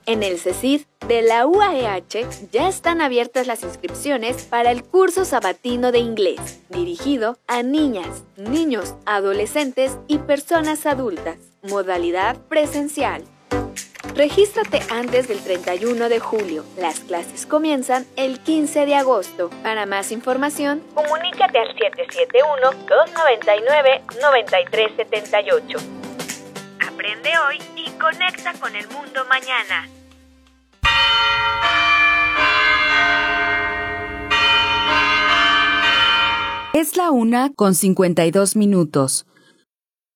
En el CECID de la UAEH ya están abiertas las inscripciones para el curso sabatino de inglés, dirigido a niñas, niños, adolescentes y personas adultas. Modalidad presencial. Regístrate antes del 31 de julio. Las clases comienzan el 15 de agosto. Para más información, comunícate al 771-299-9378. Aprende hoy y conecta con el mundo mañana. Es la 1:52.